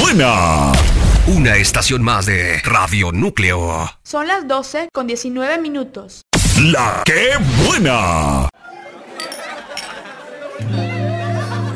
buena! Una estación más de Radio Núcleo. Son las 12:19. ¡La que buena!